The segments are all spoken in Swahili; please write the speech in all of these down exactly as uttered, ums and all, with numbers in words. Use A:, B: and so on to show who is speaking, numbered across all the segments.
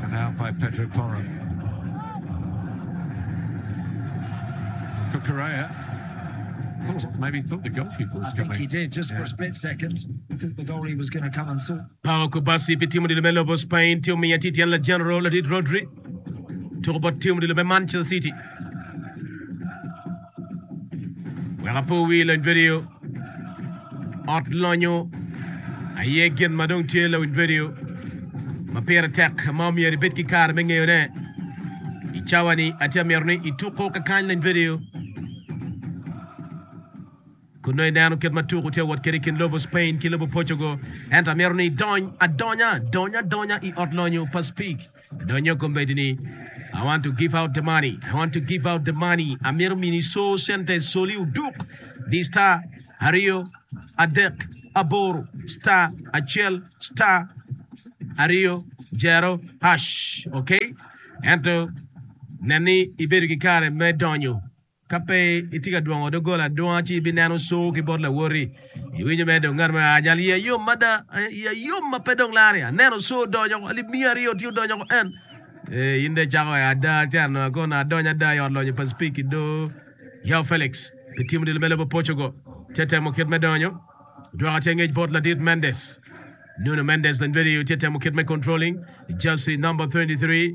A: out by Pedro Porro. Cucurella. Oh, maybe thought the goalkeeper was
B: I
A: coming.
B: think he did, just
A: yeah.
B: for a split second. I think the goalie was going to come and sort.
C: Pau Kubasi pe timu de Melo Spain, timu ya Titi la General de Rodri. Turbo timu de Manchester City. Wala po wheel in video. Artlonyo. Aye again madong tielo in video. Mapera attack mami ya ribet ki kar menge ne. Ichawani atia merni ituko kakan in video. Kunoy nano ket maturu te wat kerikin lobo Spain ki lobo Portugal. Enta merni don adonya donya donya I Artlonyo pas speak. Donya kombedini. I want to give out the money. I want to give out the money. Amir mini so sente soli uduk. This star Hario Adek Aboru star Achel star Hario Jero Hash. Okay? Ento nani iberu kikare me donyo. Kape itika duango do gola duanchi binano so ki bot la wori. Iwinyo me do ngar me ajali ya yo mada ya yo mapedong lari. Neno so donyo ali mi Hario tiu donyo en. Eh, inde jago ya da tiano kona donya da yo lo pas speak do Yao Felix the team de Melo Portugal tete mo kit me donyo do ati engage bot la dit Mendes Nuno Mendes then video tete mo kit me controlling jersey number thirty-three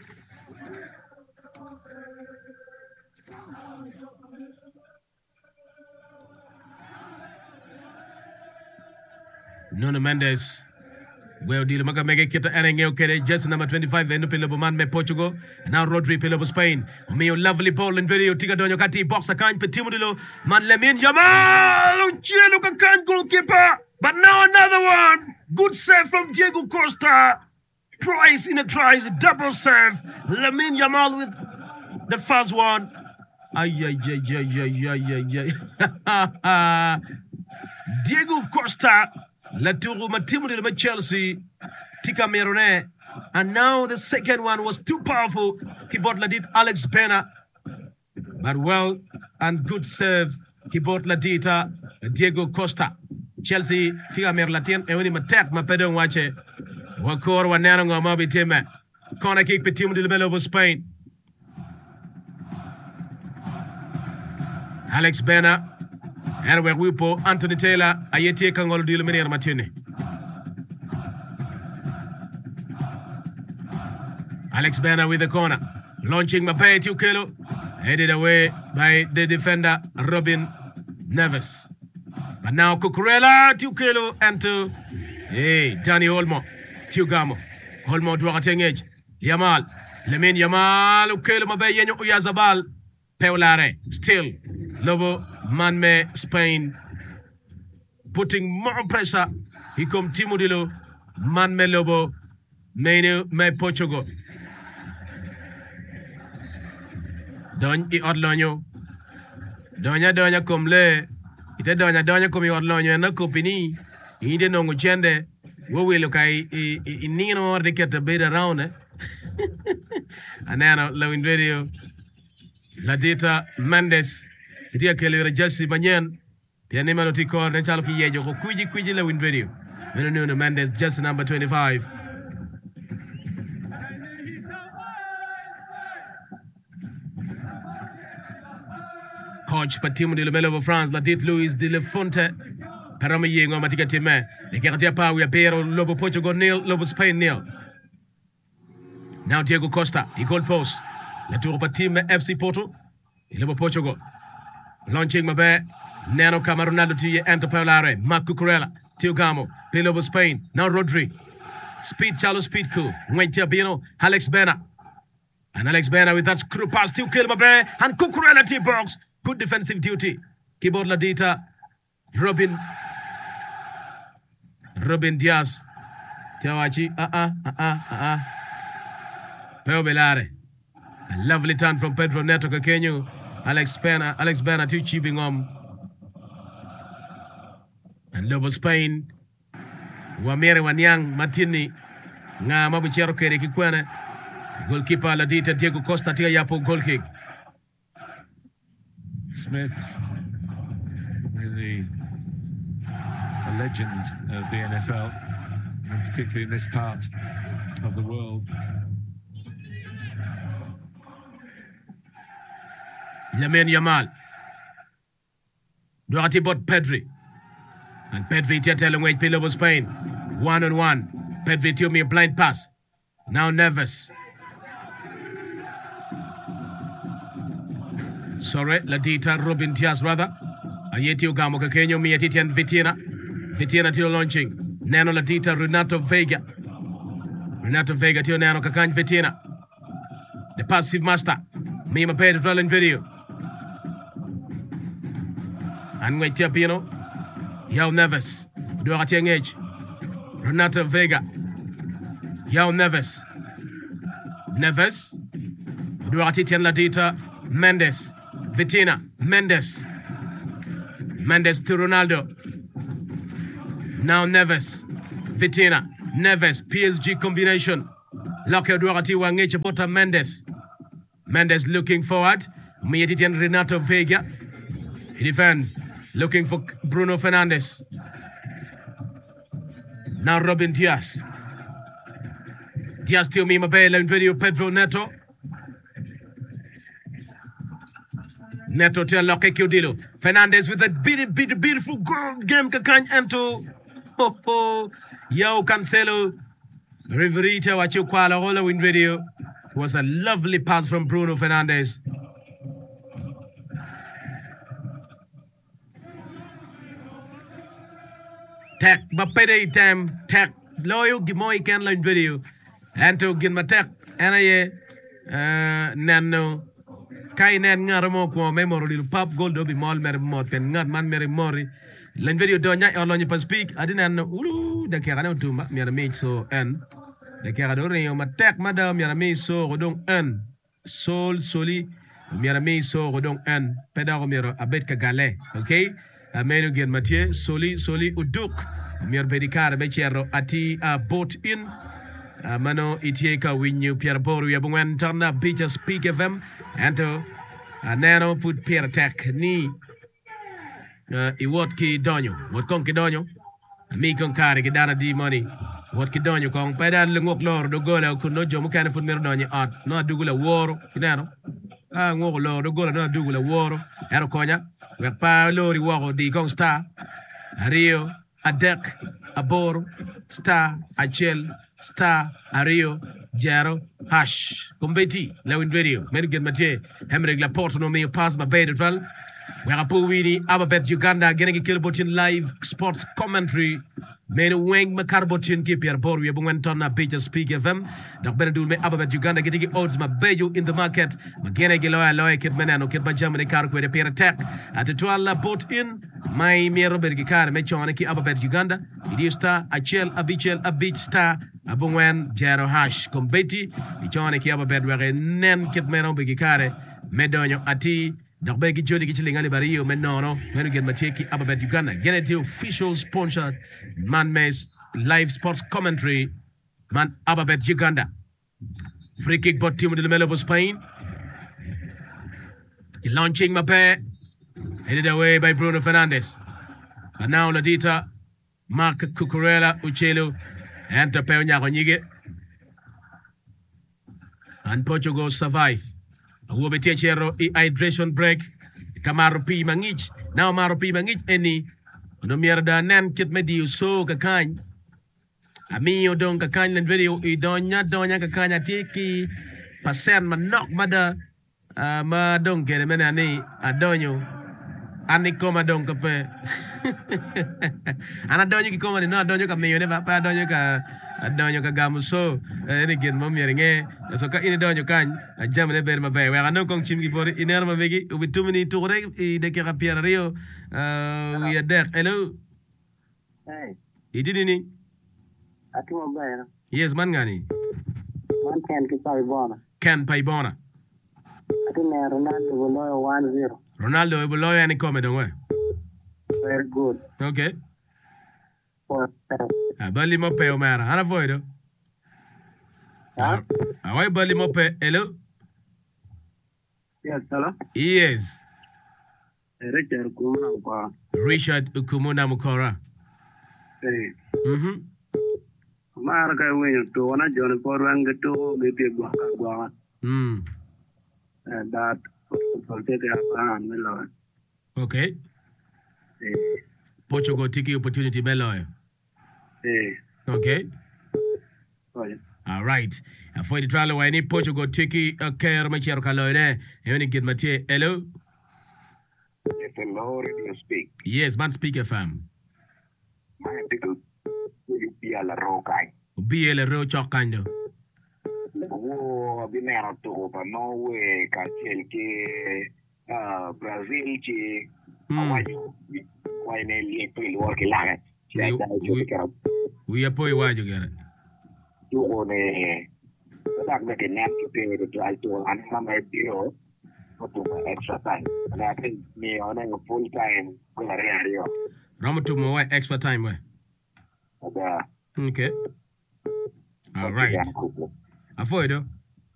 C: Nuno Mendes well, deal maka mega kita enengeo kere just number twenty-five endo pelo man me Portugal now Rodri pelo Spain me lovely ball in video tiga donyo kati box akan pe timu dilo man Lamine Yamal uchelo ka kan goalkeeper but now another one good save from Diego Costa twice in a tries double save Lamine Yamal with the first one ay ay ay ay ay ay ay Diego Costa La Tour Matimu de Chelsea, Tika Merone, and now the second one was too powerful. Keyboard la did Alex Bena, but well and good serve. Keyboard la dita Diego Costa. Chelsea Tika Merlatin and when him attack Mapedon Wache. Wakor Wanano Mabi Tema. Corner kick Petimu de Melo Spain. Alex Bena. And where we po Anthony Taylor, Ayeti Kangol di Luminier Martini. Alex Bena with the corner. Launching Mbappe two kilo. Headed away by the defender Robin Neves. But now Cucurella two kilo and to hey Danny Olmo. Tiugamo. Olmo Dwakateng edge. Yamal. Lamine Yamal Ukelo Mbappe Yenyo Uyazabal. Peolare. Still. Lobo Manme Spain putting more pressure. He come Timudilo Manme Lobo Menu me Portugal. Don I Orlonyo Donya Donya Comle Ite Donya Donya come Orlonyo na Copini Inde no Chende wo we look I Nino or the cat a bit around eh and then low in video La Dita Mendes Itia Kelly Jesse Banyan, Pianima Notico, Nechalki Yejo, Kuiji Kuiji Lewin video. Nuno Mendes, just number twenty-five. Coach Patimu de Melo of France, La Dit Louis de La Fonte, Parama Yengo Matica Time, the Cartia Pau, Pero, Lobo Portugal nil, Lobo Spain nil. Now Diego Costa, he called post. La Tour Patim F C Porto, Lobo Portugal. Launching Mabe, Nano Camaronado to enter Paolare, Marc Cucurella, Tiugamo, Pilobo Spain, now Rodri. Speed Chalo Speed Coup, Nguentia Bino, Alex Bena. And Alex Bena with that screw pass to kill Mabe, and Cucurella T box. Good defensive duty. Keyboard Ladita, Robin. Robin Diaz. Tiawachi, uh uh, uh uh, uh uh. Peo Belare. A lovely turn from Pedro Neto Caqueño. Alex Bena, Alex Bena too cheaping on. And Lobo Spain. Wamere Wanyang Martini. Nga Mabuchero Kere Kikwene. Goalkeeper Ladita Diego Costa Tia Yapo goal kick.
A: Smith, really a legend of the N F L, and particularly in this part of the world.
C: Lamine Yamal. Doherty bought Pedri. And Pedri telling wait Pillow Spain. One on one. Pedri to me a blind pass. Now Neves. Sorry, Ladita Robin Tias rather. Ayeti Ugamo Kakenyo Mietitian Vitina. Vitina till launching. Nano Ladita Renato Vega. Renato Vega till Nano Kakan Vitina. The passive master. Mima paid rolling video. And wait here, Pino. Yao Neves. Doherty Engage. Renato Vega. Yao Neves. Neves. Doherty Tian Ladita. Mendes. Vitina. Mendes. Mendes to Ronaldo. Now Neves. Vitina. Neves. P S G combination. Locker Doherty Wangecha Bota Mendes. Mendes looking forward. Mietitian Renato Vega. He defends. Looking for Bruno Fernandes. Now Robin Diaz. Diaz to Mima Bale and video Pedro Neto. Neto to unlock Kudilo. Fernandes with a beautiful, beautiful, beautiful game Kakan Anto. Ho ho. Yo Cancelo. Riverita Wachu Kuala Hola in video. It was a lovely pass from Bruno Fernandes. Tech Bapede Tam Tech Loyo Gimoy can learn video. Anto Ginmatek Anaye Nano Kai Nan Naramo Kwa Memory Pop Gold Obi Mall Mary Mort and not Man Mary Mori. Len video Donya or Lonny Speak. I didn't know Ulu the Carano to Miami so and the Caradori on Matek Madame Miami so Rodon N Sol Soli Miami so Rodon N Pedaromiro Abetka Gale. Okay? Amenu Gen Mathieu Soli Soli Uduk Mir Bedikar Bechero Ati a boat in Mano Itieka Winyu Pierre Boru Yabungwan Tana Beacher Speak F M Anto Nano put Pierre attack ni Iwotki Donyo What Konki Donyo Mi Konkari Gidana D money What Kidonyo Kong Pedan Lungok Lord Dogola Kunojo Mukana Foot Mirdonyo Art No Dugula War Kidano Ah Ngok Lord Dogola No Dugula War Aeroconia Wekpa Lori Wako Di Kong Star Rio Adek Aboro Star Achel Star Ario Jaro Hash Kumbeti Lewin Radio Medigan Mate Hemrig Laporto no me pass my bed well Werapu Wini Ababet Uganda getting a Kilbotin live sports commentary Menu Wang Macarbotin Kipier Boru Yabungantona Beacher Speak F M Doc Benedul me Ababet Uganda getting odds my beju in the market Magena Giloa Loy Kit Menano Kit Bajamani Car with a pair attack at the twelve boat in my Miro Bergikar Mechoniki Ababet Uganda Idista Achel Abichel Abich Star Abungwan Jaro Hash Combeti Ichoniki Ababet were Nen Kit Meno Begikare Medonyo Ati Doc Begi Jodi Kichilingali Barrio Menono when you get Macheki Ababet Uganda get it the official sponsor Man Mays live sports commentary Man Ababet Uganda free kick bot Timo de Melo Spain launching Mape headed away by Bruno Fernandes and now Ladita Mark Cucurella Uchelo and Tapeo Nyagonyige and Portugal survive Wobe Techero hydration break Kamaro P Mangich now Maro P Mangich any no mierda nan kit medio so kakany ami odong kakany len video I donya donya kakanya tiki pasen manok mada ma dong kere mena ni adonyo ani koma dong kape ana donyo ki koma ni no adonyo ka meyo ne ba pa adonyo ka adonyo ka gamuso ni gen mom yeringe so ka ini donyo kany ajam ne ber ma be wa no kong chim ki por iner ma begi ubi tumini toure I de kera Pierre Rio we are there hello
D: hey
C: idini
D: atuma bayana
C: yes man ngani
D: man ken ki pai bona
C: Ken Paibona
D: atuma Ronaldo bolo one zero
C: Ronaldo e bolo yani come dongwe
D: very good
C: okay
D: for
C: a bali mo pe o mara ana foido
D: huh?
C: a wai bali mo pe hello
D: yes hello
C: yes
D: Richard Kumuna kwa
C: Richard Ukumuna Mukora
D: hey
C: mhm
D: mara ka wenyo to wana jone por wang to ge pe gwa ka gwa
C: mm
D: that
E: I'll take it up and Melo.
C: Okay.
E: Eh,
C: Portugal tiki opportunity below.
E: eh,
C: Okay.
E: sorry.
C: All right. For the trial, I need Portugal tiki a care machero calore. You only get Mathieu. Hello.
F: Yes, hello, radio speak.
C: Yes, man, speaker fam.
F: My people, you be a la roca.
C: Be a ro chokando.
F: Oh, binero to pa Norway, Kachel ke uh, Brazil che awayo. Why ne li to il work lagat.
C: We- we- We are poi waju get it.
F: You on a that make a nap to pay the try to and some idea for to my extra time. And I think me on a full time go area.
C: Rama to my extra time. we.
F: The
C: Okay. All right. Avoid it.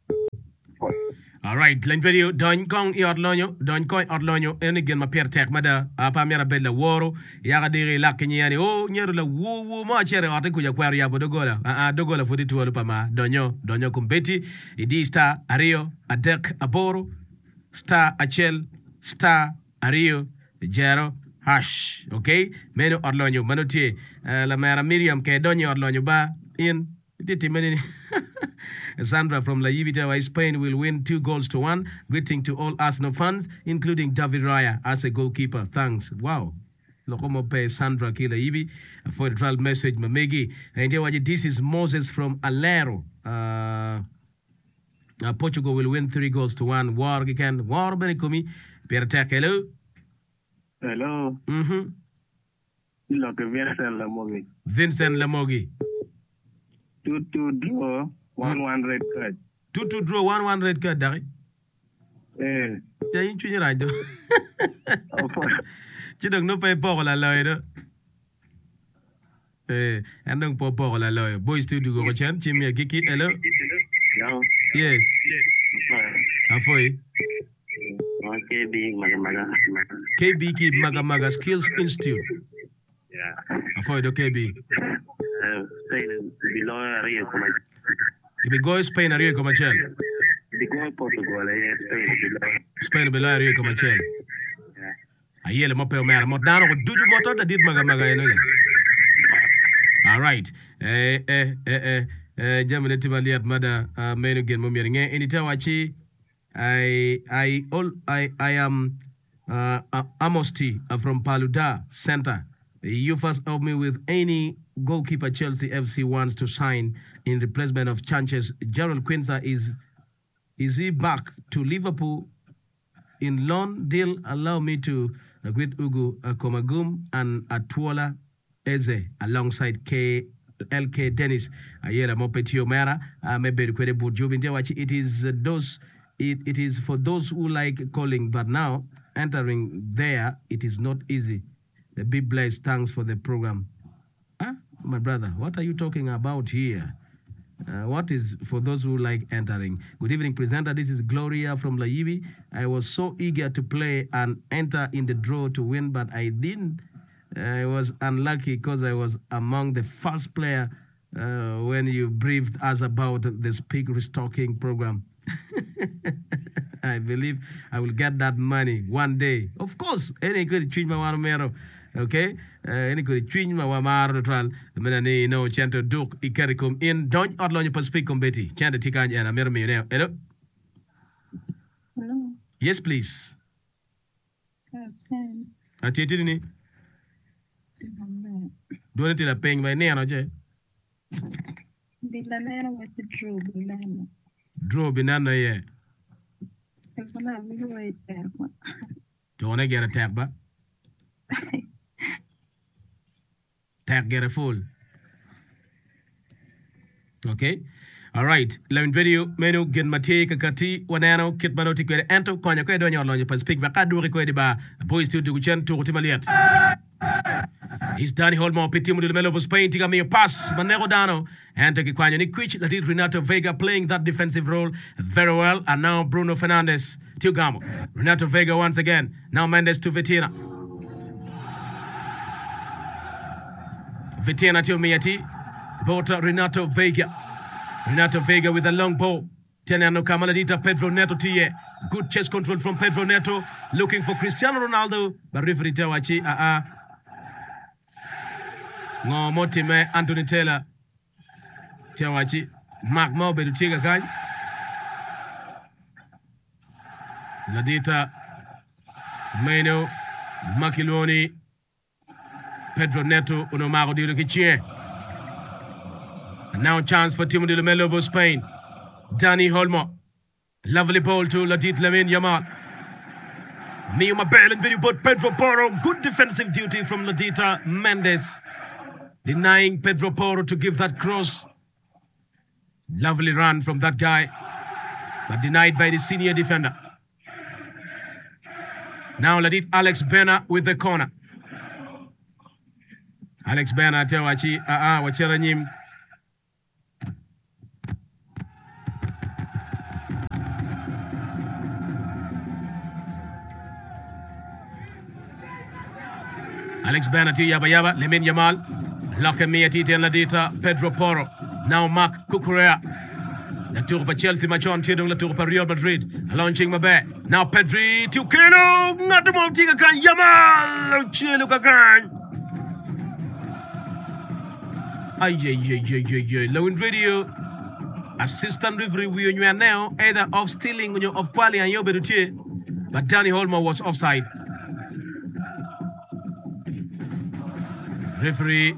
C: All right, len video don kong i orlonyo don kong orlonyo eni gen ma per tek mada apa mera bella woro ya ga dire la kenyani o nyeru la wo wo ma chere ate kuja kwaru ya bodogola a a dogola fodi tuolo pa ma donyo donyo kumbeti idi star ario adek aboro star achel star ario jero hash okay meno orlonyo manotie uh, la mera miriam ke donyo orlonyo ba in diti menini Sandra from La Yivita, Spain will win two goals to one. Greeting to all Arsenal fans, including David Raya as a goalkeeper. Thanks. Wow. Lokomo pe Sandra Kila Ibi for the trial message Mamegi. And this is Moses from Alero. Uh, uh, Portugal will win three goals to one. War again. War Benikumi. Pierre attack. Hello.
E: Hello.
C: Mm-hmm.
E: Look, Vincent Lamogi.
C: Vincent Lamogi.
E: Two two draw, one one red card.
C: Two to draw one one red card. Dari.
E: Eh,
C: Ja in chunyi rajo.
E: of
C: Chidong no pay poko la loy. Eh, andong po poko la loy. Boys to do go chen. Chimia kiki. Hello.
E: no.
C: Yes. Afoy.
E: Okay, big maga maga.
C: K B Kid Maga Maga Skills Institute.
E: Yeah.
C: Afoy do K B.
E: Uh, saying below area come.
C: Ibi go Spain Rio Comachel.
E: The goal Portugal, eh, Spain below.
C: Spain below Rio Comachel.
E: Yeah.
C: Ayele mo pe mera mo dano ko duju moto da dit Maga Maga eno. All right. Eh eh eh eh eh jamle timaliat mada uh, menu gen mo mieringe enita wachi I I all I I am uh, uh, Amos T uh, from Paluda Center. You first help me with any goalkeeper Chelsea F C wants to sign in replacement of Sanchez. Gerald Quinza is is he back to Liverpool in loan deal? Allow me to uh, greet Ugu uh, Komagum and Atuola Eze alongside K. L K Dennis Ayera Mopetio Mera maybe Kwede Burjubinte watch it is uh, those it, it is for those who like calling, but now entering there it is not easy. The big blessed thanks for the program. Huh? My brother, what are you talking about here? Uh, what is for those who like entering? Good evening, presenter. This is Gloria from Laibi. I was so eager to play and enter in the draw to win, but I didn't. I was unlucky because I was among the first player uh, when you briefed us about the Speak Restocking program. I believe I will get that money one day. Of course, any good change my one mero. Okay, uh, any good change my one maro trial. The man ni no chanto duk ikarikum in don't outlaw your speak combetti. Chanta tikan and a mero me now. Hello.
G: Hello.
C: Yes, please.
G: Okay.
C: Ati ni. Don't tell a paying by name, Oje.
G: Bilanero with the true Bilano.
C: Draw banana, yeah.
G: If I'm not really there.
C: Don't want to get a tag back. Tag get a full. Okay. All right. Lemon video menu gen mate kakati wanano kit manoti kwede ento konya kwede onyo lonyo pa speak vaka duri kwede ba boys to to chen to timaliat. He's Danny Holmo Petimu de Melo Spain tiga me pass Manero Dano and take Kwanya ni Quich that is Renato Vega playing that defensive role very well, and now Bruno Fernandes to Gamo. Renato Vega once again. Now Mendes to Vitina. Vitina to Miati. Bota Renato Vega. Renato Vega with a long ball. Teniano Kamaladita, Pedro Neto Tie. Good chest control from Pedro Neto. Looking for Cristiano Ronaldo. But referee Tewachi, ah ah. Ngo Motime, Anthony Taylor. Tewachi. Mark Mobe to Tiga Kai. Ladita. Meno. Makiloni. Pedro Neto. Unomago Dilo Kichie. And now chance for Timo de Lobo, Spain. Dani Olmo. Lovely ball to Ladit Lamine Yamal. Miuma Bell and video, but Pedro Porro. Good defensive duty from Ladita Mendes. Denying Pedro Porro to give that cross. Lovely run from that guy. But denied by the senior defender. Now Ladit Alex Bena with the corner. Alex Bena Tewachi. Ah ah, Wachiranyim. Alex Bernati Yaba Yaba, Lamine Yamal, Lakemi Atiti and Ladita, Pedro Porro, now Mark Cucurella. La tour for Chelsea, Machon Tidung, La tour for Real Madrid, launching Mabe. Now Pedri to Keno, not the more Tiga Kan Yamal, Chiluka Kan. Ay, ay, ay, ay, ay, low in video. Assistant referee, we are now either off stealing of Quali and Yoberuti, but Danny Holmo was offside. Referee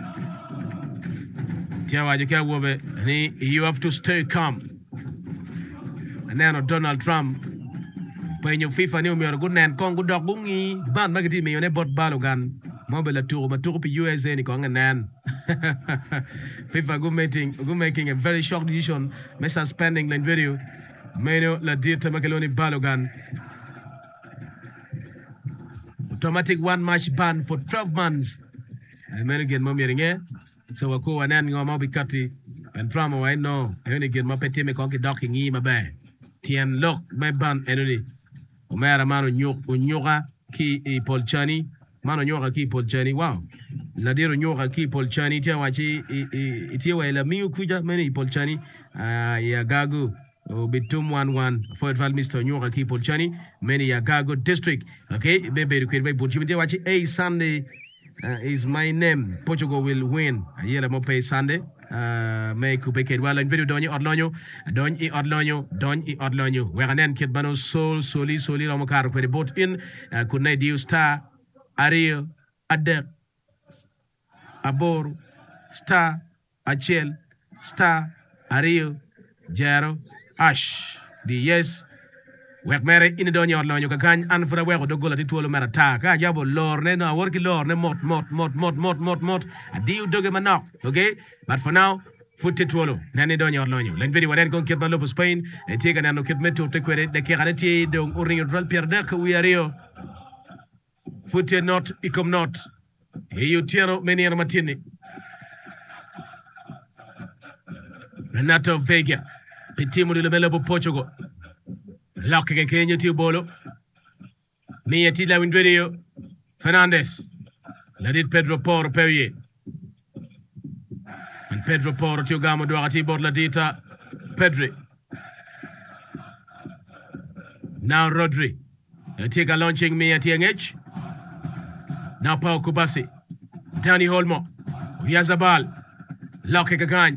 C: Tiawaji Wobe, and you have to stay calm. And then Donald Trump, when you FIFA new me or good nan Congo dog bungi, ban magati me on a bot balogan, mobile tour, but to U S A ni Kong and nan. FIFA go making go making a very short decision, me suspending the video. Meno la dita Makaloni Balogan. Automatic one match ban for twelve months. And then again, Mommy Ringe. So I go and then go Mobby Cutty and drama. I know. I only get my petty me conky docking e my bag. Tian lock my band enemy. Omara Mano Unyora Ki E Polchani. Mano Nyora Ki Polchani. Wow. Ladiro Nyora Ki Polchani. Tiawachi Itiwa La Miu Kuja many Polchani. Ah, Yagagu. Bitum one one for Mister Nyora Ki Polchani. Many Yagago district. Okay, baby, you can wait. But you watch a Sunday. Uh, is my name. Portugal will win. Here I'm pay Sunday. Uh, make Kubeke well in video. Don't you Odlonyo? Don't you Odlonyo? Don't you Odlonyo? We're an end kid bano soul soli soli Romokar. Where they bought in. Could not do star Ariel Adek Abor Star Achel Star Ariel Jero Ash. The yes. Wek mere ini donyo orlonyo kakany an fura weko dogola ti tuolo mera ta ka jabo lor ne no worki lor ne mot mot mot mot mot mot mot adiu doge manok. Okay, but for now futti tuolo nani donyo orlonyo len vedi waden kon kirba lobo Spain e tiga nano kit meto te kwere de kigane ti dong urinyo dral pier dek uyario futti not ikom not e yu tiano meni ana matini Renato Vega petimu de lobo Portugal. Locking Kenya to Bolo. Mia Tila in video. Fernandez. Let it Pedro Porro Perrier. And Pedro Porro to Gamo Duarati Botladita. Pedri. Now Rodri. Take a launching Mia T N H. Now Paul Kubasi. Danny Holmo. Yazabal. Locking again.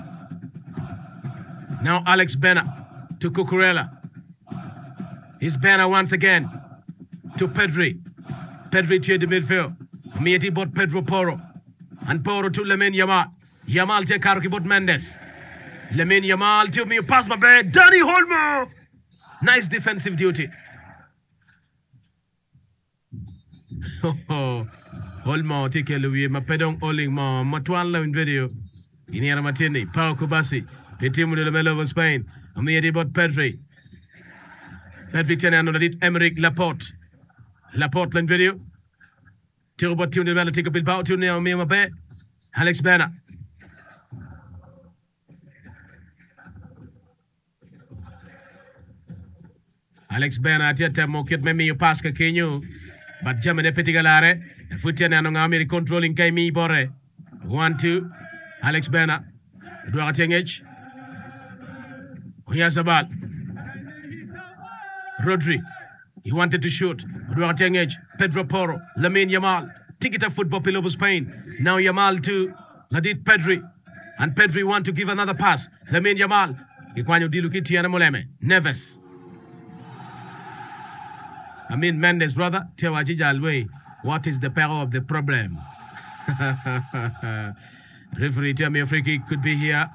C: Now Alex Bena to Cucurella. His banner once again to Pedri. Pedri to the midfield. Mieti bought Pedro Porro. And Porro to Lamine Yamal. Yamal to Karuki bought Mendes. Lamine Yamal to me pass my bed. Danny Holmo. Nice defensive duty. Holmo take a Louis. Ma pedong oling ma. Matuan la in video. Iniara Matini. Pau Kubasi. Petimu de la Melo of Spain. Mieti bought Pedri. Pedri tena anodadit Emerick Laporte. Laporte len video. Tiro bot timu de Melo tika Bilbao timu ne Omia Mabe. Alex Bena. Alex Bena atia temo kit memi yu paska kenyu. But jamene petigalare. Futia na nonga Ameri controlling kaimi bore. One, two. Alex Bena. Edouard Tiengech. Oyazabal. Rodri. He wanted to shoot. Duarte Engage. Pedro Porro. Lamine Yamal. Ticket football Pilobo Spain. Now Yamal to Ladid Pedri. And Pedri want to give another pass. Lamine Yamal. Ikwanyo Dilukiti Moleme. Neves. Amin Mendes, brother. Tewajija Alwe. What is the peril of the problem? Referee tell me a free kick could be here.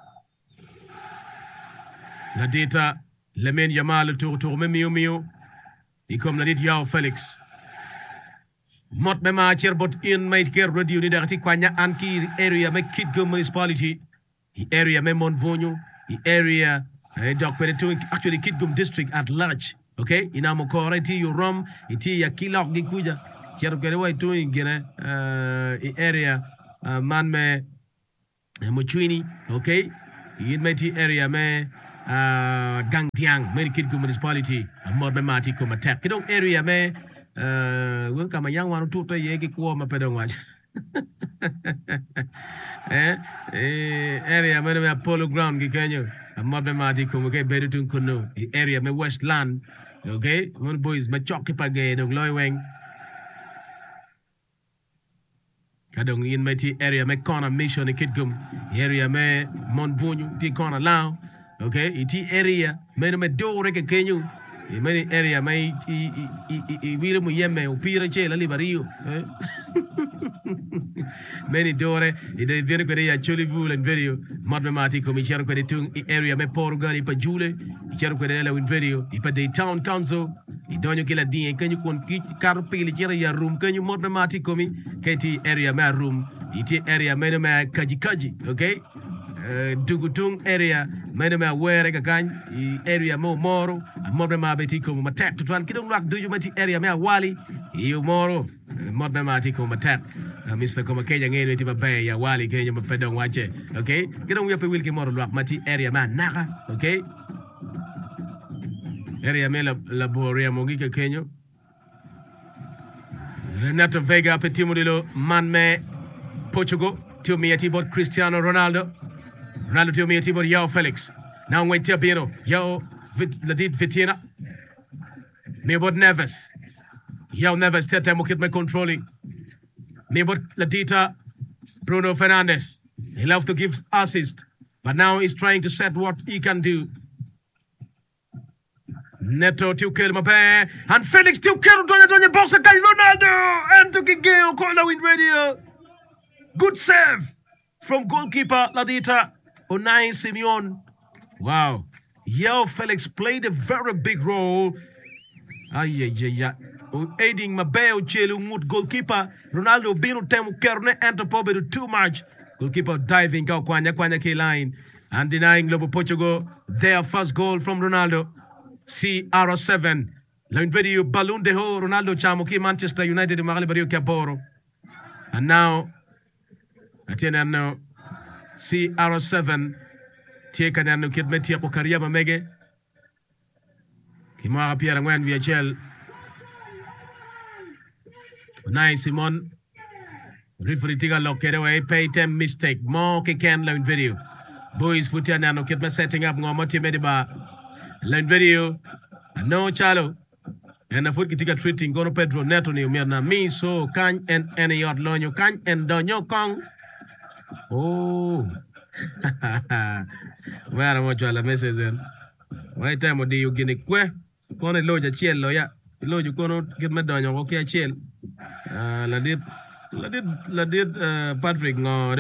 C: Ladita. Lamine Yamal to to Miu Miu. He come Ladit Yao Felix. Mot mema cherbot in my care radio ni dati kwanya anki area me Kitgum municipality. The area me Monvonyo. The area uh, doc actually Kitgum district at large. Okay, inamokora iti yorom iti ya kila gikuja. Chero kerewa itu ingine uh, area uh, man me Muchwini. Okay, in my area me uh, Gangtiang, me Kitgum municipality. Mod me mati kuma attack. Kidong area me Uh, won kama yang wanu tuta yegi kuwa mapedong waj. eh eh area me me Polo Ground ki Kenya ambe mati ko ke bedutun kuno area me Westland okay one boys me choki page dong loy weng kadong in me ti area me corner mission e Kitgum area me Monvunyu ti corner lao okay iti area me me dore ke Kenya in many area may we mu yemme upira chela libario many dore i de vere ko ya choli vul and video modme mati ko mi chero ko de tung area me Portugal i pa jule i chero ko de la win video i pa de town council i donyo kila di kanyu kon ki kar pili chero ya room kanyu modme mati ko mi keti area me room iti area me me kaji kaji okay Uh, Dugutung area, many me aware gagan, area mo moro, modern mabetico matak to twan kidong rock do you mati area me wali, you moro, modern matico matak, Mister Komakaya ngene tiba bay ya wali Kenya mapedong wache, okay? Kidong yape wilki moro rock mati area man naka, okay? Area me la laboria mogika Kenya. Renato Vega Petimodilo man me Portugal to me at about Cristiano Ronaldo. Ronaldo to me at about Yao Felix. Now wait till Piano. Yao Ladid Vitina. Me about Neves. Yao Neves tell time keep my controlling. Me about Ladita Bruno Fernandes. He love to give assist. But now he's trying to set what he can do. Neto to kill Mbappe. And Felix to kill Donya Donya Boxa Ronaldo. And to Gigeo corner win radio. Good save from goalkeeper Ladita Unai Simeon. Wow. Yao Felix played a very big role. Ay, ay, ay, ay. Aiding Mabeo Chelu Mut goalkeeper. Ronaldo Bino Temu Kerne enter Pobe too much. Goalkeeper diving out Kwanya Kwanya K line and denying Lobo Portugal their first goal from Ronaldo. C R seven. Line video Balloon de Ho Ronaldo Chamuki Manchester United Magalibariu Caporo. And now Atena no C R seven Tia Kanano Kidmetia Kokariama Mege Kimara Pierre Ngwen V H L Nine Simon Referee Tiga Lokere away pay ten mistake more can line video Boys Futia Nano Kidme setting up Ngomoti Mediba line video No Chalo and a foot kitika treating Gono Pedro Neto ni Umirna me so can and any yard lonyo can and donyo kong. Oh, where am I trying to message then? Why time do you get a que? Con a loja chill, lawyer. Lord, you cannot get me down your okay chill. Uh, la did, la did, la did, uh, Patrick, no,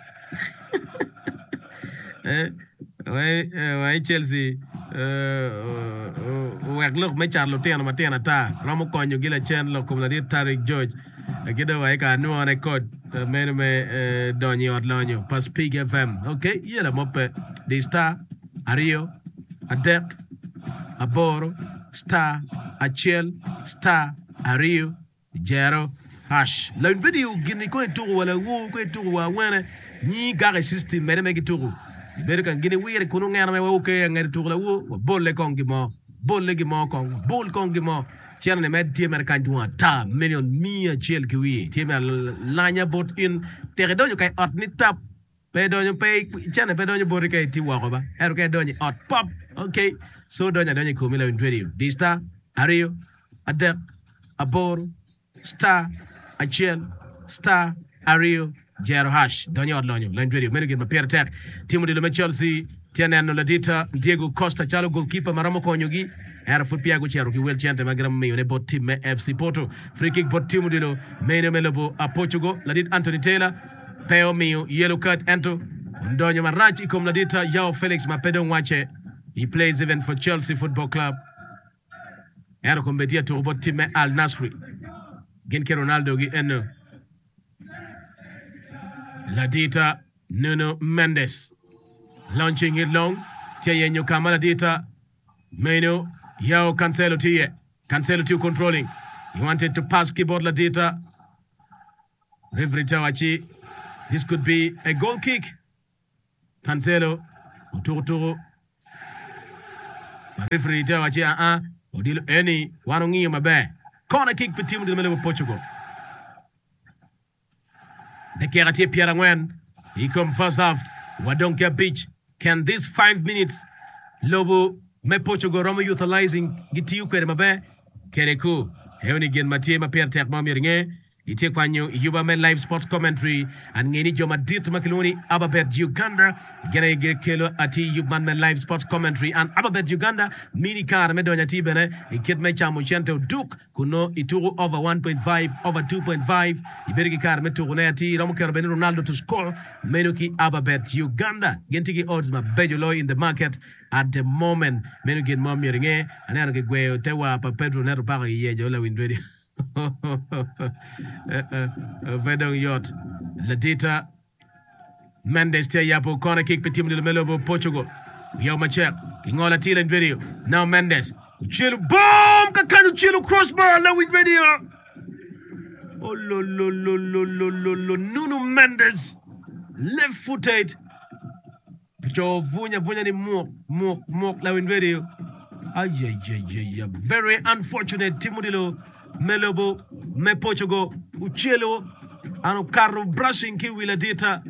C: eh, why, why Chelsea, uh, uh, look, my Charlotte and Matana Ta, Ramocon, you get a chance, look, la did Tariq George. I get away, I know on a code. Mene me donyo adlanyo pas Pig F M. Okay, yela mope the star Ario Adek Aboro star Achel star Ario Jero hash. La video gini ko to wala wo ko to wa wena ni gare system mene me gituru. Bere kan gini wire kunu ngana me wo ke ngari to la wo bolle kongi mo bolle gi mo kong bol kongi mo Tiana ne med tie American duan ta million mia chel kiwi tie me lanya bot in tere donyo kai ot ni tap Pe donyo pe chane pe donyo bori ke ti wako ba. Ero ke donyo hot pop. Okay. So donyo donyo kumi la radio. Dista, Ario, Adep, Aboro, Star, Achel, Star, Ario, Jero Hash. Donyo hot lonyo. Line radio. Menu get my pair attack. Timu di lume Chelsea. Tiana no Ladita. Diego Costa. Chalo goalkeeper Maramo Konyogi. Era futpia guchero ki wel chante magram me ne bot team me F C Porto. Free kick bot team dilo. Meno melobo a Portugal. Ladit Anthony Taylor. Peo mio yellow card ento. Ndonyo Marachi kom Ladita Yao Felix Mapedo Wache. He plays even for Chelsea Football Club. Era kombetia to bot team me Al Nasri. Genke Ronaldo gi eno. Ladita Nuno Mendes. Launching it long. Tia yenyo kama Ladita. Meno Yao Cancelo Tie. Cancelo to controlling. He wanted to pass keyboard Ladita. Referee Tawachi. This could be a goal kick. Cancelo. Uturu turu. Referee Tawachi. Uh-uh. Udilo any. Wanongi mabe. Corner kick for team in the middle of Portugal. The Kerati Pierre Ngwen. He come first half. Wadonkia Beach. Can this five minutes Lobo me Portugal Roma utilizing Gitiu Kwere Mabe Kereku Heoni Gen Matie Maper Tek Mamiringe Ite Kwanyo Yuba Men Live Sports Commentary and Ngeni Joma Dit Makiloni Ababet Uganda Gene Kelo Ati Yuban Men Live Sports Commentary and Ababet Uganda Mini Car Medonya Tibene Ikit Mecha Muchento Duke Kuno Ituru over one point five over two point five Iberigi Car Meturuneti Romuker Ben Ronaldo to score Menuki Ababet Uganda Gentiki odds ma Bejolo in the market at the moment Menuki Mamiringe and Anake Gwe Tewa Pa Pedro Neto Pari Yejola Windready Vedong Yacht Ladita Mendes Tia Yapo corner kick Petit de Melobo Portugal Yoma check Kingola Tila video now Mendes Chill boom Kakanu Chilo crossbar now with video Oh lo lo lo lo lo lo lo Nuno Mendes left footed Jo Vunya Vunya ni Mok Mok Mok la win video Ay ay ay ay very unfortunate Timudilo Melobo, me Portugal, Uchelo, and Carlo brushing Kiwi Ladita.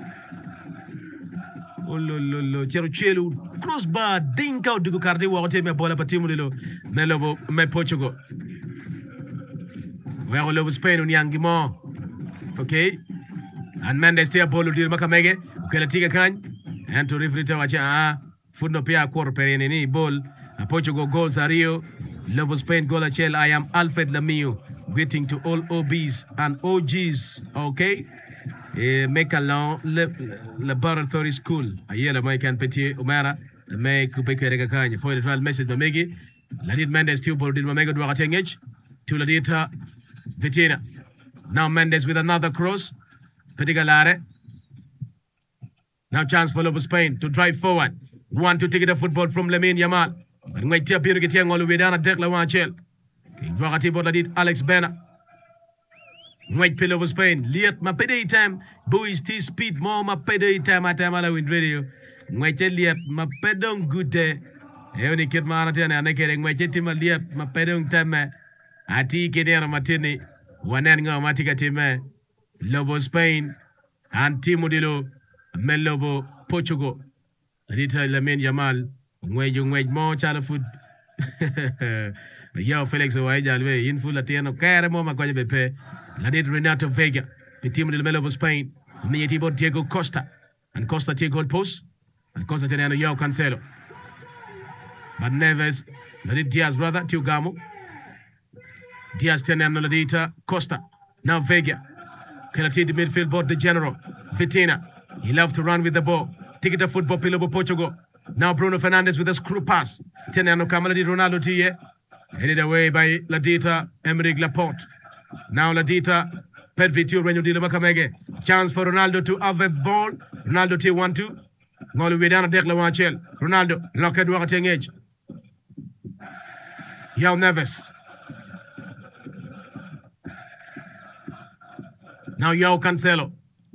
C: Oh, lo, lo, lo, Cheruchelu, crossbar, dink out to Cardi, water me bola patimulilo, Melobo, me Portugal. We are all over Spain on Yangimo. Okay? And Mendes Tia Polo Dil Makamege, Ukelatiga Kan, and to referee Tawacha, Funo Pia quarter per any ball, Portugal goals are Rio. Lobo Spain goal achel. I am Alfred Lamio. Greeting to all O Bs and O Gs. Okay. Eh, make a long laboratory school. Ayela mai kan peti umara. Mai kupeke rega kanya. For the trial message mamegi. Ladit Mendes still ball did mamega dwa katengage. To Ladita Vitina. Now Mendes with another cross. Petigalare. Now chance for Lobo Spain to drive forward. Want to take it a football from Lamine Yamal. But ngwai tia piro ke tia ngolo wedana Declan Wanchel. Ke vagati bola dit Alex Bena. Ngwai pilo was Spain. Liat ma pede time. Boys T speed more ma pede time at time ala win radio. Ngwai tia liat ma pedong gute. Eoni kit ma anatia na nekere ngwai tia tima liat ma pedong time. Ati kedera matini. Wanen nga matika time. Lobo Spain. And Timudilo Melobo Portugal. Rita Lamine Yamal. Ngwej ngwej mo chala food Yao Felix wa jalwe in full atiano kare mo makoje bepe la dit Renato Vega Petit de Melobo Spain ni tibo Diego Costa and Costa take goal post and Costa tenano Yao Cancelo but Neves la dit Diaz brother Tiugamo Diaz tenano la dita Costa now Vega Kelati the midfield board the general Vitina he loved to run with the ball take it to football Pilobo Portugal. Now Bruno Fernandes with a screw pass. Tenano Kamala di Ronaldo Tie. Headed away by Ladita Emerick Laporte. Now Ladita Pedri Tio Renyo Dilo Makamege. Chance for Ronaldo to have a ball. Ronaldo T one two. Ngolu Wedana Declan Wanchel. Ronaldo lock at Wakateng edge. Yao Neves. Now Yao Cancelo.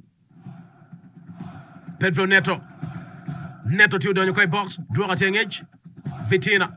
C: Pedro Neto. Neto to the Yokai box, draw a edge. Vitina.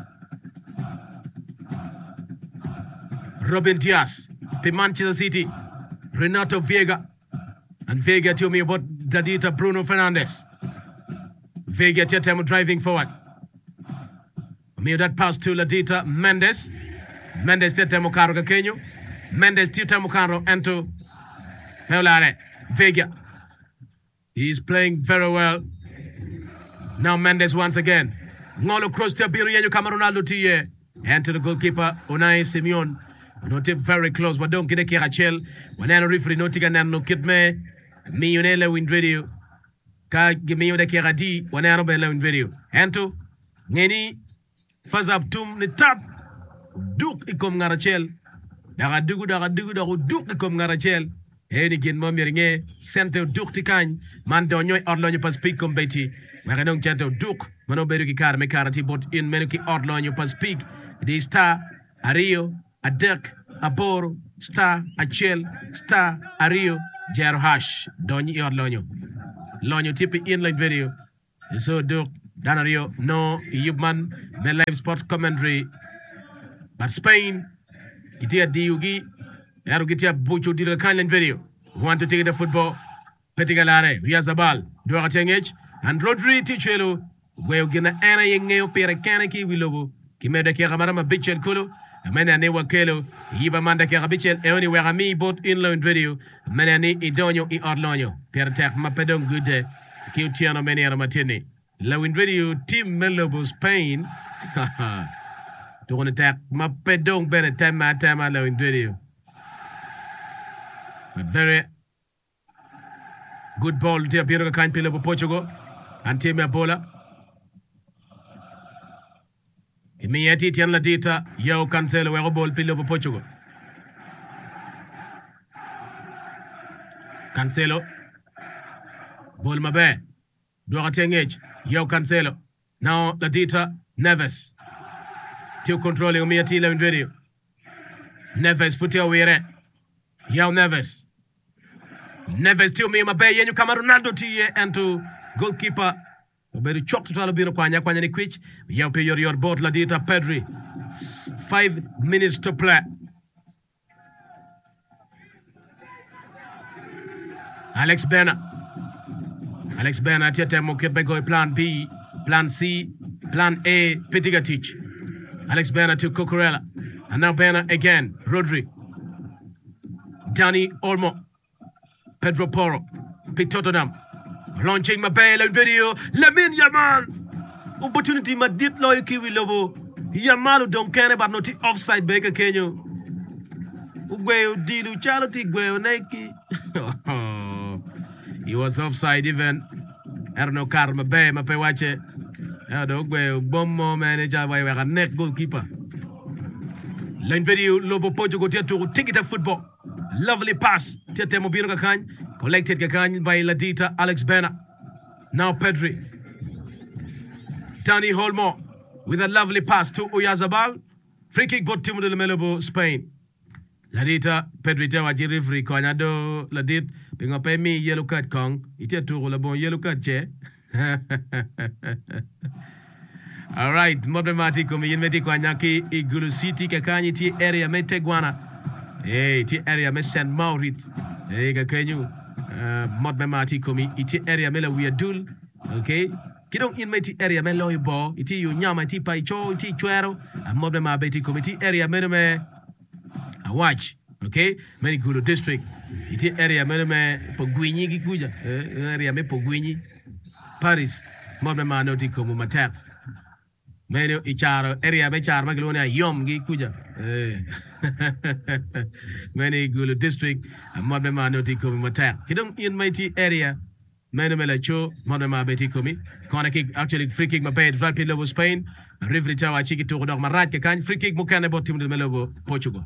C: Robin Diaz, P. Manchester City, Renato Vega, and Vega told me about Ladita Bruno Fernandes. Vega Tietemo driving forward. Mio that pass to Ladita Mendes. Mendes Tietemo Caro Kenyo. Mendes Tietemo Caro into Peolare. Vega. He's playing very well. Now Mendes once again. Ngolo cross to Birienu Cameronaldo Tie. And to the goalkeeper, Unai Simeon. Not very close, but don't get a Kirachel. When I referee no tiga no kid me. Me unele win video. Ka give me the Kiradi. When I robella win video. And to Neni. Faz up tum ni tap. Duk ikom Garachel. Daga dugu daga dugu daga duk ikom Garachel. Heni kin momiringe. Sente duk tikany. Man donyo orlonyo pas speak kombeti. Maganong chato duk. Mano beru ki kar me karati bot in menuki orlonyo pas speak. Di star, a Rio, a Dirk, a Boro, star, a Chel, star, a Rio, Jero Hash, Donny or Lonyo. Lonyo tipi inline video. So Dirk, Dana Rio, no, Yubman, the live sports commentary. But Spain, Gitia Diugi, Arugitia Bucho did a kindline video. Want to take the football, Petigalare, Riazabal, Duratengage, and Rodri Tichelo, where gonna ana yengeo pere kanaki wilobo. Kimeda kera marama bichel kulu. Amena ne wakelo. Yiba manda kera bichel. Eoni wera mi bot inline video. Amena ne idonyo i orlonyo. Per tek mapedon gude. Kiu tiano meni aramatini. Lawin video team Melobo Spain. To one attack mapedon bene time ma time ma lawin video. But very good ball. Tia Piero kind Pilobo Portugal. And Team Ebola. Imieti tian la dita yo Cancelo we ball pilo Portugal. Cancelo ball mabe Duratengage yo Cancelo now la dita Neves still controlling Imieti la video. Neves futi awere yo Neves Neves still me mabe yenyu kama Ronaldo tie into goalkeeper. Very choked to Alabino Kwanya Kwanya ni Quich. Yao pay your your boat la dita Pedri. Five minutes to play. Alex Bena. Alex Bena tiete mo kebego plan B, plan C, plan A, Petigatich. Alex Bena to Cucurella. And now Bena again. Rodri. Danny Olmo. Pedro Porro. Pitotonam. Launching my bail and video. Lamine Yamal. Opportunity ma dit loy kiwi lobo. Yamal don't care about not offside Baker Kenyo. Ugweo dilu charity gweo neki. He was offside even. I don't know karma bay ma pe wache. I don't gweo bombo manager by a neck goalkeeper. Line video lobo Portugal to take it to football. Lovely pass. Tete Mobino Kakany. Collected Kakany by Ladita Alex Bena. Now Pedri. Danny Olmo with a lovely pass to Oyarzabal. Free kick bot Timo de Melobo, Spain. Ladita Pedri Tewa Jirifri Kwanado Ladit. Pinga pe mi yellow card kong. Ite turu la bon yellow card che. All right. Mobe mati kumi yinmeti kwanyaki igulu city Kakany ti area me tegwana. Hey, ti area me Saint Maurits. Hey, Kakenyu. Uh, mod me mati komi iti area me la wiadul. Okay. Kidong in me ti area me loy bo. Iti yu nyama iti paicho iti chwero. Mod me ma beti komi ti area me me a watch. Okay. Many Gulu district. Iti area me me pogwinyi gikuja. Eh, area me pogwinyi. Paris. Mod me ma noti komu matak. Meno icharo area me char maglonia yom gi kuja. Eh. Many Gulu district modme ma noti komi mata. Kidong in mighty area. Meno melacho modme ma beti komi. Corner kick actually free kick ma paid right pillow Spain. Referee tawa chiki to dog marat ke kan free kick mukane bot team de Melobo Portugal.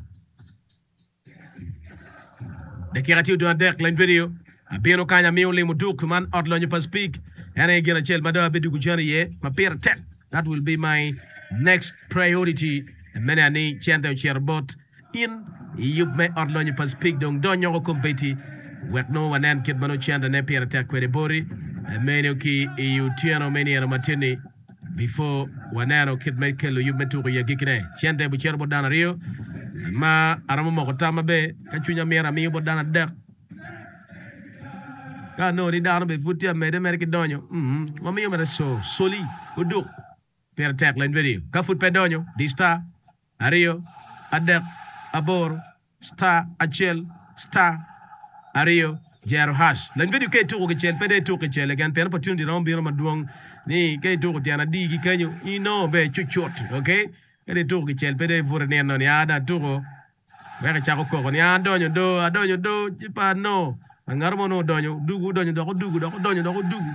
C: De kirati do dek line video. Abeno kanya miole muduk man outlonyo pas speak. Ene gena chel madawa bedu gujani ye ma pera tek. That will be my next priority. Many ani chanta cherbot in yup me orlonyo pas pig dong donyo competi. Wek no wanan kid mano chanta ne pera tek kwede bori. Many ki you tiano many ana matini before wanano kid me kelo yup me turu ya gikine. Chanta bu cherbot dana rio. Ma aramo moko tama be kachunya mera mi bo dana dek. Ka no di down be futia me de merki donyo. Mhm. Mami yo me so soli uduk. Per attack line video. Ka fut pe donyo. Di star. Ario. Adek. Abor. Star. Achel. Star. Ario. Jero hash. Line video ke tuko ke chel pe de tuko ke chel again. Per opportunity rom biro maduong. Ni ke tuko tiana di gi kanyo. I no be chuchot. Okay? Ke de tuko ke chel pe de vore ne no ni ada tuko. Weka chako koko ni adonyo do adonyo do jipa no ngarmo no donyo dugu donyo do dugu do donyo do dugu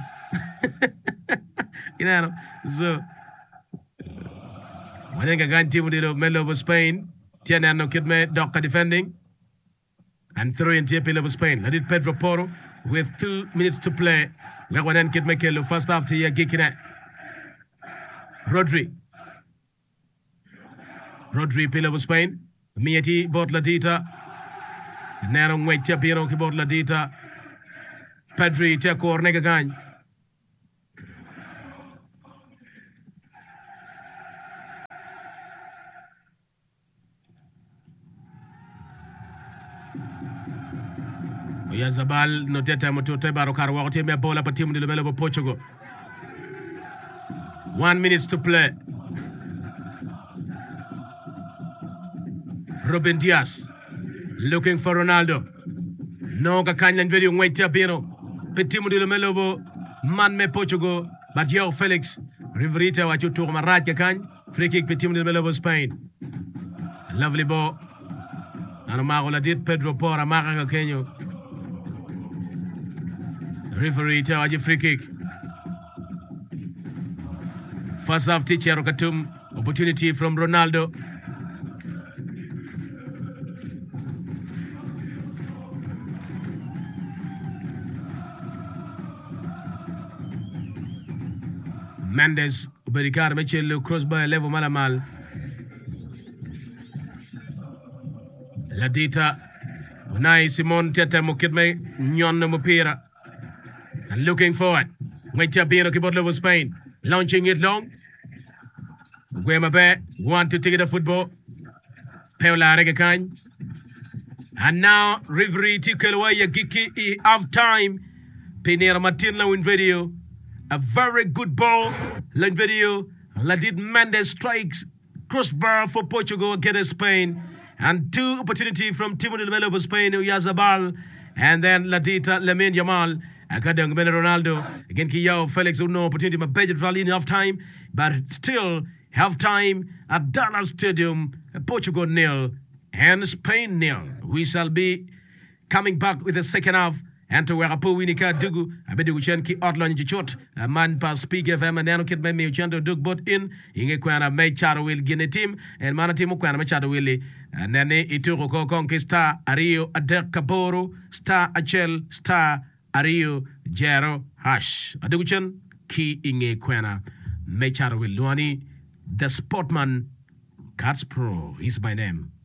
C: you know so wanenga gan timu dilo Melo of Spain tiana no kidme doka defending and throw in T P of Spain ladit Pedro Porro with two minutes to play we wanen kidme kelo first half to ya gikina Rodri Rodri Pilo of Spain Mieti bot Ladita. Nero ngwait tia piro ki bot Ladita. Pedri tia kor nega gany. Oyazabal no teta moto te baro kar wakati me bola pa timu dilo Melo bo Portugal. One minutes to play. Ruben Dias looking for Ronaldo. No kakanylan video ngwaitia bino. Petimu dilo Melo bo man me Portugal. But yo Felix Riverita wa chutu marat kakany. Free kick petimu dilo Melo bo Spain. Lovely ball. Ano mago la dit Pedro Porro maka kakenyo. Riverita wa free kick. First half teacher Katum. Opportunity from Ronaldo. Mendes Ubericar Michel crossbar level malamal. Ladita Unai Simon Teta Mukidme Nyon Mupira and looking forward. Waitia Bino keyboard level Spain. Launching it long. Guemabe want to take it a football. Peola Regakan. And now Rivery Tikelwaya Giki e half time. Pinera Martin Low in video. A very good ball. Line video. Ladid Mendes strikes crossbar for Portugal against Spain. And two opportunity from Timo Melo of Spain, Yazabal. And then Ladita Lamine Yamal. Akadang Ben Ronaldo. Again, Kiyao Felix no opportunity. My budget rally in half time. But still, half time at Dallas Stadium. Portugal nil and Spain nil. We shall be coming back with the second half. And to where a po winika dugu, a bit of Uchenki outline Jichot, a man pass speak F M and Nanokit me Uchendo Dug bot in, Ingekwana May Charo will Guinea team, and Manatimo Kwana Machado Willie, and Nene Ituro Conquist Star, Ario Adek Caboro, Star Achel, Star Ario Jero Hash. Aduchan, Ki Inge Kwana, May Charo will Luani, the Sportman, Cats Pro is my name.